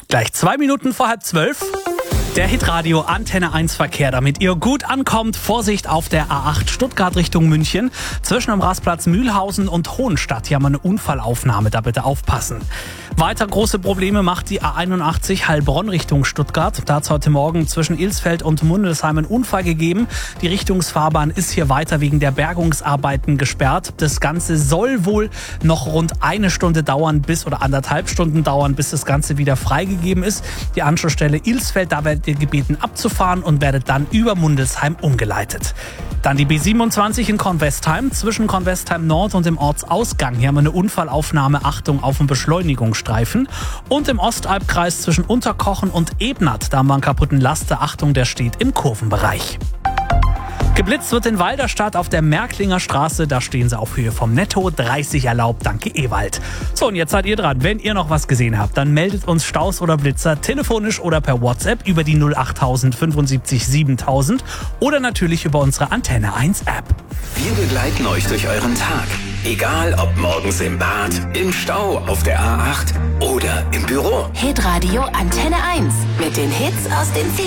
Gleich 2 Minuten vor 11:30. Der Hitradio Antenne 1 Verkehr, damit ihr gut ankommt. Vorsicht auf der A8 Stuttgart Richtung München. Zwischen dem Rastplatz Mühlhausen und Hohenstadt. Hier haben wir eine Unfallaufnahme, da bitte aufpassen. Weiter große Probleme macht die A81 Heilbronn Richtung Stuttgart. Da hat es heute Morgen zwischen Ilsfeld und Mundelsheim einen Unfall gegeben. Die Richtungsfahrbahn ist hier weiter wegen der Bergungsarbeiten gesperrt. Das Ganze soll wohl noch rund 1 Stunde dauern oder 1,5 Stunden dauern, bis das Ganze wieder freigegeben ist. Die Anschlussstelle Ilsfeld, da werdet ihr gebeten abzufahren und werdet dann über Mundelsheim umgeleitet. Dann die B27 in Kornwestheim, zwischen Kornwestheim Nord und dem Ortsausgang. Hier haben wir eine Unfallaufnahme, Achtung auf den Beschleunigungsstreifen. Und im Ostalbkreis zwischen Unterkochen und Ebnat, da haben wir einen kaputten Laster, Achtung, der steht im Kurvenbereich. Geblitzt wird in Walderstadt auf der Märklinger Straße. Da stehen sie auf Höhe vom Netto. 30 erlaubt, danke Ewald. So, und jetzt seid ihr dran. Wenn ihr noch was gesehen habt, dann meldet uns Staus oder Blitzer telefonisch oder per WhatsApp über die 08000 75 7000 oder natürlich über unsere Antenne 1 App. Wir begleiten euch durch euren Tag. Egal ob morgens im Bad, im Stau, auf der A8 oder im Büro. Hitradio Antenne 1 mit den Hits aus den